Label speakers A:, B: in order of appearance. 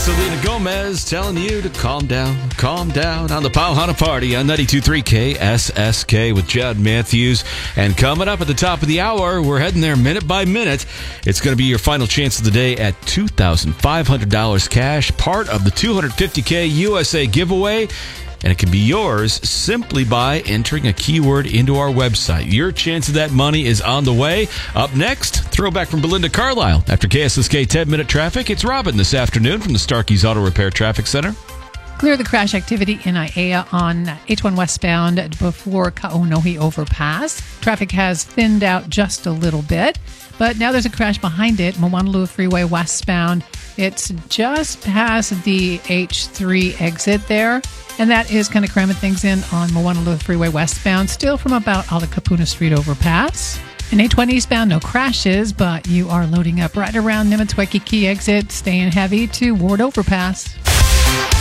A: Selena Gomez telling you to calm down on the Pauhana Party on 92.3 KSSK with Judd Matthews. And coming up at the top of the hour, we're heading there minute by minute. It's going to be your final chance of the day at $2,500 cash, part of the $250K USA giveaway. And it can be yours simply by entering a keyword into our website. Your chance of that money is on the way. Up next, throwback from Belinda Carlisle. After KSSK 10-minute traffic, it's Robin this afternoon from the Starkey's Auto Repair Traffic Center.
B: Clear the crash activity in Aiea on H1 westbound before Kaonohi overpass. Traffic has thinned out just a little bit, but now there's a crash behind it, Moanalua Freeway westbound. It's just past the H3 exit there, and that is kind of cramming things in on Moanalua Freeway westbound, still from about Alakapuna Street overpass. In H1 eastbound, no crashes, but you are loading up right around Nimitz Waikiki exit, staying heavy to Ward overpass.